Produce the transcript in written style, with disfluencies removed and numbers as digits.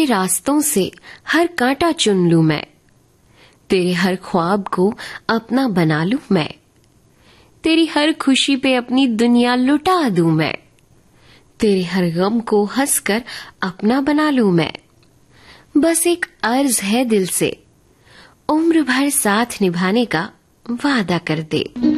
तेरे रास्तों से हर कांटा चुन लूं मैं, तेरे हर ख्वाब को अपना बना लूं मैं, तेरी हर खुशी पे अपनी दुनिया लुटा दूं मैं, तेरे हर गम को हंसकर अपना बना लूं मैं। बस एक अर्ज है दिल से, उम्र भर साथ निभाने का वादा कर दे।